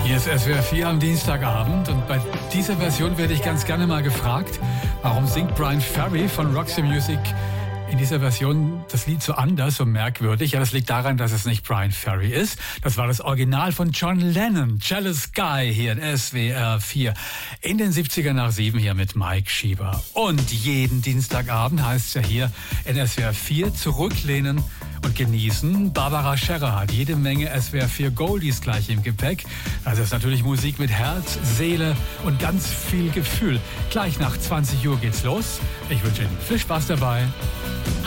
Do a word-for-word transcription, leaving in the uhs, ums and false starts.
Hier ist S W R vier am Dienstagabend und bei dieser Version werde ich ganz gerne mal gefragt, warum singt Bryan Ferry von Roxy Music in dieser Version das Lied so anders, so merkwürdig. Ja, das liegt daran, dass es nicht Bryan Ferry ist. Das war das Original von John Lennon, Jealous Guy, hier in S W R vier. In den siebziger nach sieben hier mit Mike Schieber. Und jeden Dienstagabend heißt es ja hier in S W R vier zurücklehnen und genießen. Barbara Scherrer hat jede Menge S W R vier Goldies gleich im Gepäck. Das ist natürlich Musik mit Herz, Seele und ganz viel Gefühl. Gleich nach zwanzig Uhr geht's los. Ich wünsche Ihnen viel Spaß dabei.